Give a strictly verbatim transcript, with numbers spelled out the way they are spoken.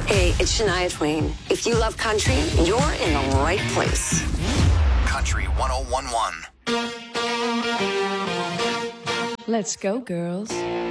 Hey, it's Shania Twain. If you love country, you're in the right place. Country ten eleven. Let's go, girls.